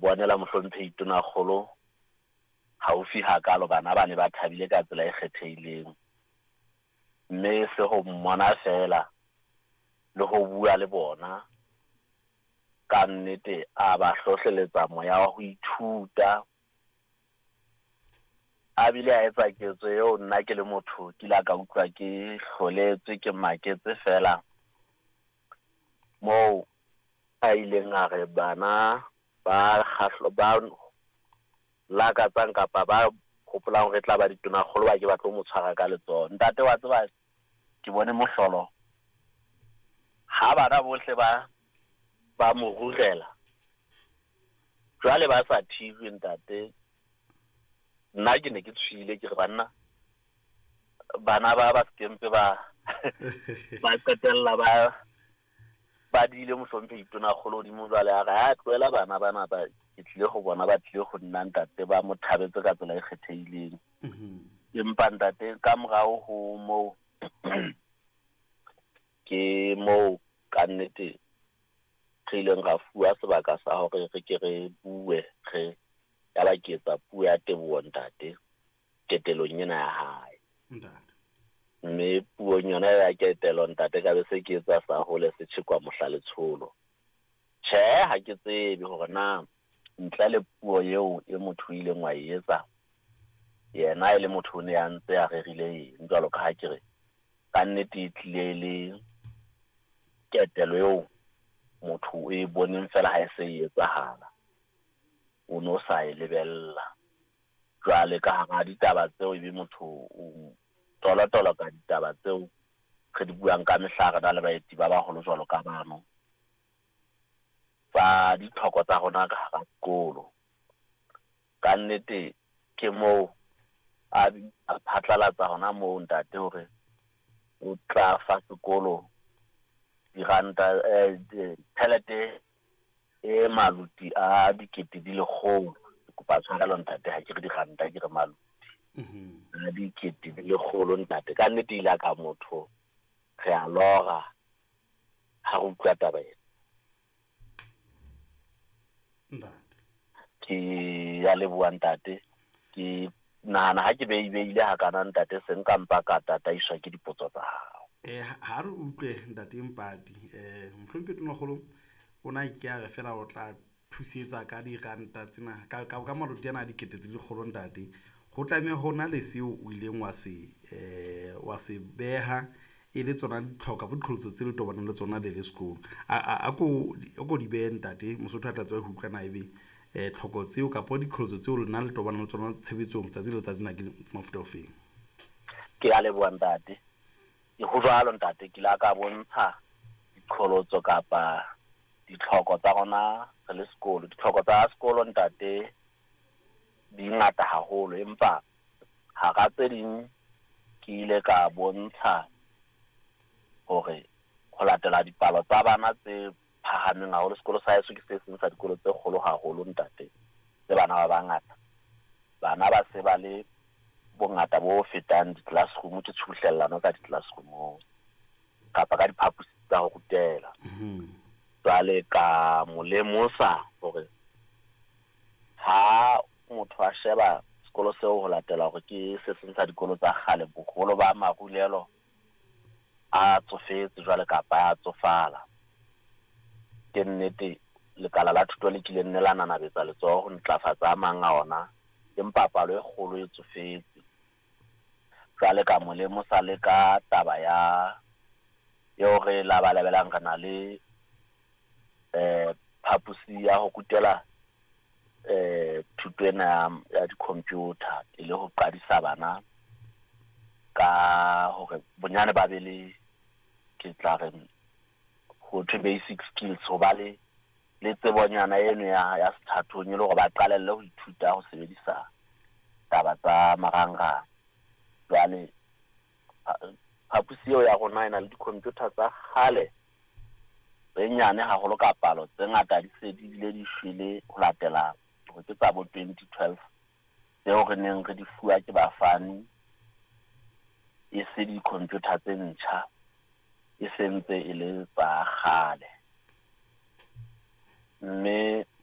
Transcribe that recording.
bonela mohlomphehi Tonakgolo haufi hakalo bana ba ne ba thabile ka tsela e kgethehileng, mme se ho mmona fela le ho bua le bona ka nnete a ba hlohleletsa moya wa ho ithuta. A bile a etsa ketso eo nna ke le motho ke la ka utlwa ke hloletswe ke maketse fela moo a ileng a re bana ba lakatsang kapa ba hopolang re tla ba Ditonakgolo ba ke ba tlo mo tshwara ka letsoho. Ntate wa tseba ke bone mohlolo ha bana bohle ba mo rurela jwale ba sa thibwe ntate. Nna ke ne ke tshwile ke re bana ba skempe ba qetella ba dile mohlomphehi Tonakgolo di mo jwale a re ha tlohela bana ba ke tlile go bona ba tlile go nna ntate ba mo thabetse ka tsela e kgethehileng. Empa ntate ka morao ho moo ke moo ka nnete re ileng ra fuwa sebaka sa hore re ke re bue re ya ba ke etsa puo ya teboho ntate ketelong ena ya hae. Mme puo yona ya ketelo ntate ka be se ke etsa sa hole se tshikwa mohlaletshollo. Ha ke tsebe hore na ntle le puo eo e motho ile ngwa etsa yena ile motho ne ya ntse a rerile jwalo ka ha ke re ka nnete tlile le ketelo eo motho e boneng fela ha e se etsahala o no sa e lebella. Jwale ka hara ditaba tseo ebe motho o tola ka ditaba tseo re di buang ka mehla rena le baeti ba baholo jwalo ka bano fa ditlhoko tsa rona ka hara sekolo. Ka nnete ke moo a phatlalatsa hona moo ntate hore o tla fa sekolo diranta tjhelete e maluti a 100,000. Kopa tshwarelo ntate ha ke re diranta ke re maluti a 100,000 ntate. Ka nnete ile ka motho re a lora ha re utlwa taba ena. Ke ya leboha ntate ke nahana ha ke beile ha kana ntate se nka mpa ka tataiswa ke dipotso tsa hao. Ha re utlwe ntate Mpati mohlomphehi Tonakgolo o na ke ya fela o tla thusetsa ka diranta tsena ka maluti ana a 100,000 ntate. Go tlameha hona le seo o ileng wa se beha e le tsona ditlhoka bo ditlholotso tse le tobanang le tsona le sekolo a ko di behe ntate mosotho a tla tswa ho utlwana ebe tlhoko tseo kapa ditlholotso tseo le na le tobanang le tsona tshebetsong tsa tselo tsa tsena ke mafuta ofeng. Ke a leboha ntate ke ho jwalo ntate ke la ka bontsha ditlholotso kapa ditlhoko tsa rona re le sekolo. Ditlhoko tsa sekolo ntate di ngata haholo empa hara tse ding ke ile ka bontsha hore ho latela dipalo tsa bana tse phahameng haholo. Sekolo sa heso ke se seng sa dikolo tse kgolo haholo ntate le bana ba bangata. Bana ba se ba le bongata bo fetang di-classroom ke tshubuhlellano ka di-classroom kapa ka diphapusi tsa ho rutela. Jwale ka molemosa hore ha motho a sheba sekolo seo ho latela hore ke se seng sa dikolo tsa kgale bogolo ba marulelo a tsofetse jwale kapa a tsofala. Ke nnete lekala la thuto le kile nne la nanabetsa letsoho ho ntlafatsa a mang a ona empa palo e kgolo e tsofetse. Jwale ka molemosa le ka taba ya eo re labalabelang re na le phapusi ya ho kutela thuto ena ya di-computer e le ho qadisa bana ka hore bonyane ba be le ke tla re ho thwe basic skills ho ba le tsebonyana eno ya sethathong e le hore ba qalelle ho ithuta ho sebedisa taba tsa marangrang. Jwale phapusi eo ya rona e na le di-computer tsa kgale tse nyane haholo ka palo tse ngata di se di bile di shwele ho latela ho ke tsa bo 2012 tseo re neng re di fuwa ke bafani e se di-computer tse ntjha e sentse e le tsa kgale. Mme